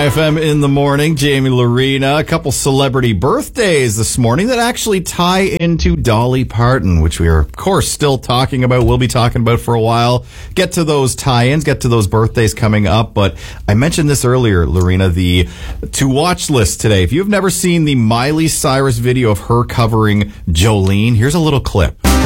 FM in the morning, Jamie Lorena. A couple celebrity birthdays this morning that actually tie into Dolly Parton, which we are, of course, still talking about. We'll be talking about for a while. Get to those tie-ins, get to those birthdays coming up. But I mentioned this earlier, Lorena, the to-watch list today. If you've never seen the Miley Cyrus video of her covering Jolene, here's a little clip.